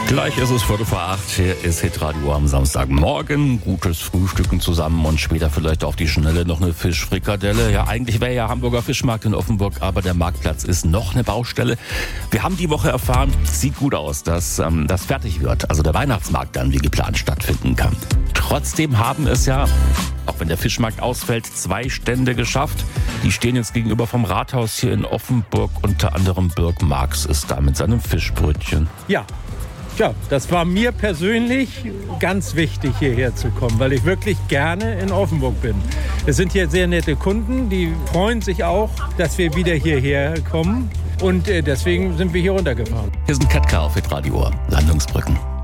Gleich ist es 7:45. Hier ist Hitradio am Samstagmorgen. Gutes Frühstücken zusammen und später vielleicht auf die Schnelle noch eine Fischfrikadelle. Ja, eigentlich wäre ja Hamburger Fischmarkt in Offenburg, aber der Marktplatz ist noch eine Baustelle. Wir haben die Woche erfahren, sieht gut aus, dass das fertig wird. Also der Weihnachtsmarkt dann wie geplant stattfinden kann. Trotzdem haben es ja, auch wenn der Fischmarkt ausfällt, 2 Stände geschafft. Die stehen jetzt gegenüber vom Rathaus hier in Offenburg. Unter anderem Birk Marx ist da mit seinem Fischbrötchen. Ja, das war mir persönlich ganz wichtig, hierher zu kommen, weil ich wirklich gerne in Offenburg bin. Es sind hier sehr nette Kunden, die freuen sich auch, dass wir wieder hierher kommen. Und deswegen sind wir hier runtergefahren. Hier sind Ketka auf Hitradio, Landungsbrücken.